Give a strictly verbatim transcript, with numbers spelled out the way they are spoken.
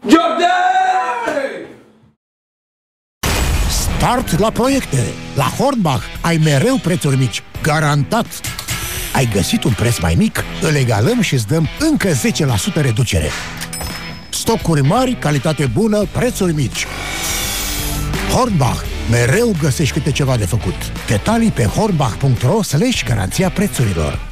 Jordan! Start la proiecte! La Hornbach ai mereu prețuri mici, garantat! Ai găsit un preț mai mic? Îl egalăm și îți dăm încă zece la sută reducere. Stocuri mari, calitate bună, prețuri mici. Hornbach. Mereu găsești câte ceva de făcut. Detalii pe hornbach punct ro slash garanția prețurilor.